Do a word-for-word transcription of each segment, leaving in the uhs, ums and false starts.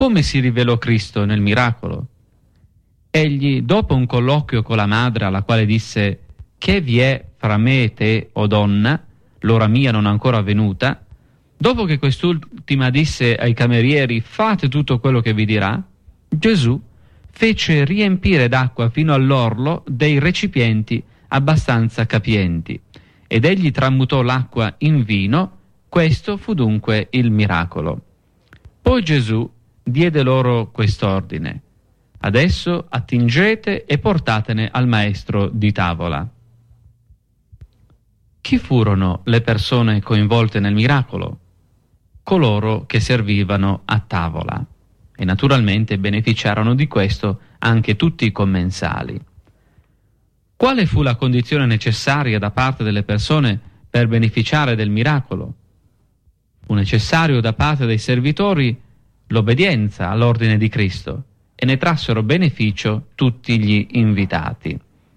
Come si rivelò Cristo nel miracolo? Egli, dopo un colloquio con la madre, alla quale disse: «Che vi è fra me e te, o donna? L'ora mia non è ancora venuta», dopo che quest'ultima disse ai camerieri: «Fate tutto quello che vi dirà», Gesù fece riempire d'acqua fino all'orlo dei recipienti abbastanza capienti, ed egli tramutò l'acqua in vino. Questo fu dunque il miracolo. Poi Gesù diede loro quest'ordine: «Adesso attingete e portatene al maestro di tavola». Chi furono le persone coinvolte nel miracolo? Coloro che servivano a tavola, e naturalmente beneficiarono di questo anche tutti i commensali. Quale fu la condizione necessaria da parte delle persone per beneficiare del miracolo? Fu necessario da parte dei servitori l'obbedienza all'ordine di Cristo, e ne trassero beneficio tutti gli invitati.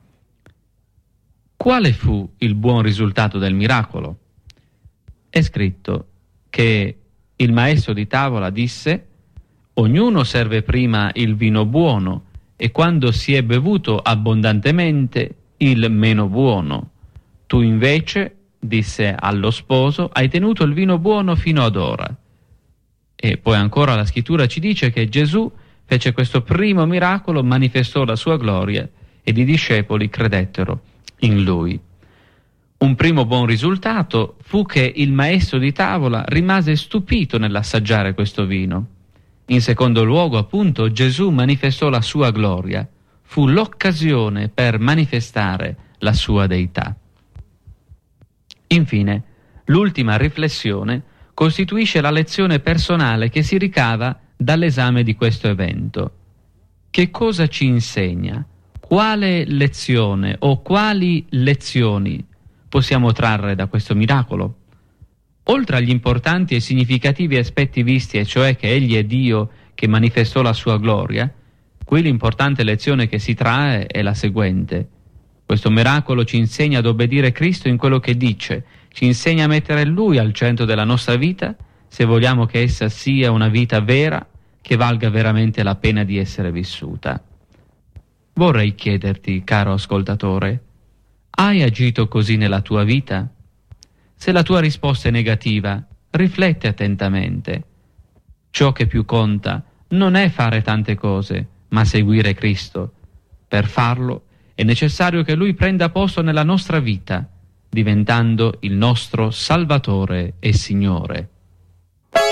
Quale fu il buon risultato del miracolo? È scritto che il maestro di tavola disse: «Ognuno serve prima il vino buono, e quando si è bevuto abbondantemente il meno buono. Tu invece», disse allo sposo, «hai tenuto il vino buono fino ad ora». E poi ancora la scrittura ci dice che Gesù fece questo primo miracolo, manifestò la sua gloria, ed i discepoli credettero in lui. Un primo buon risultato fu che il maestro di tavola rimase stupito nell'assaggiare questo vino. In secondo luogo, appunto, Gesù manifestò la sua gloria. Fu l'occasione per manifestare la sua deità. Infine, l'ultima riflessione costituisce la lezione personale che si ricava dall'esame di questo evento. Che cosa ci insegna? Quale lezione o quali lezioni possiamo trarre da questo miracolo? Oltre agli importanti e significativi aspetti visti, e cioè che Egli è Dio che manifestò la sua gloria, qui l'importante lezione che si trae è la seguente. Questo miracolo ci insegna ad obbedire Cristo in quello che dice, ci insegna a mettere Lui al centro della nostra vita, se vogliamo che essa sia una vita vera, che valga veramente la pena di essere vissuta. Vorrei chiederti, caro ascoltatore, hai agito così nella tua vita? Se la tua risposta è negativa, rifletti attentamente. Ciò che più conta non è fare tante cose, ma seguire Cristo. Per farlo è necessario che Lui prenda posto nella nostra vita, diventando il nostro Salvatore e Signore.